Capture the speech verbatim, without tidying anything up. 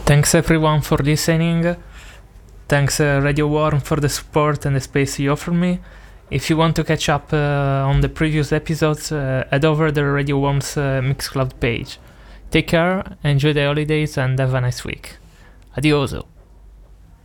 Thanks everyone for listening. Thanks uh, Radio Worm for the support and the space you offer me. If you want to catch up uh, on the previous episodes, uh, head over the Radio Worm's uh, Mixcloud page. Take care, enjoy the holidays, and have a nice week. Adioso.